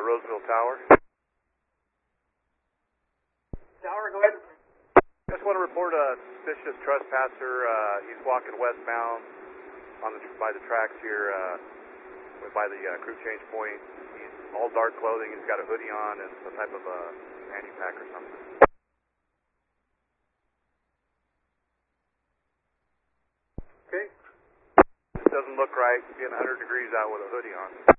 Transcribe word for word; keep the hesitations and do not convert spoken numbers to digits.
Roseville Tower. Tower, go ahead. Just want to report a suspicious trespasser. Uh, he's walking westbound on the, by the tracks here, uh, by the uh, crew change point. He's all dark clothing. He's got a hoodie on and some type of a fanny pack or something. Okay. This doesn't look right. He's getting one hundred degrees out with a hoodie on.